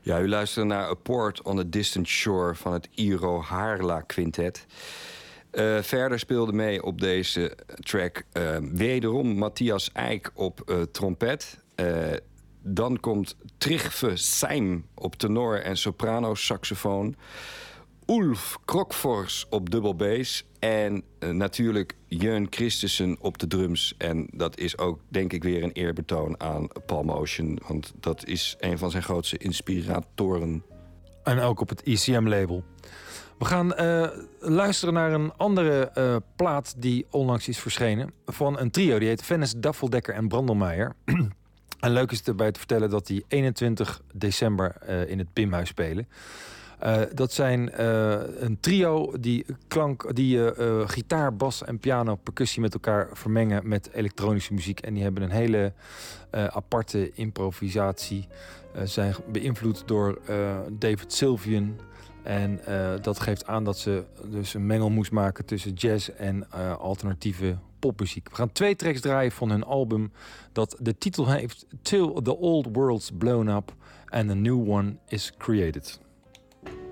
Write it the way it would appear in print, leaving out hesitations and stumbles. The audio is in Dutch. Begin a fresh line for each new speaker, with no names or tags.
Ja, u luistert naar A Port on a Distant Shore van het Iro Harla Quintet. Verder speelde mee op deze track wederom Matthias Eijk op trompet. Dan komt Trygve Seim op tenor en soprano saxofoon. Ulf Krokfors op dubbel bass. En natuurlijk Jeun Christensen op de drums. En dat is ook, denk ik, weer een eerbetoon aan Paul Motion. Want dat is een van zijn grootste inspiratoren.
En ook op het ECM-label. We gaan luisteren naar een andere plaat die onlangs is verschenen. Van een trio, die heet Vennis, Daffeldekker en Brandelmeijer. En leuk is het erbij te vertellen dat die 21 december in het Bimhuis spelen. Dat zijn een trio die gitaar, bas en piano, percussie met elkaar vermengen met elektronische muziek. En die hebben een hele aparte improvisatie. Zijn beïnvloed door David Sylvian. En dat geeft aan dat ze dus een mengelmoes maken tussen jazz en alternatieve popmuziek. We gaan 2 tracks draaien van hun album dat de titel heeft Till the Old World's Blown Up and a New One is Created.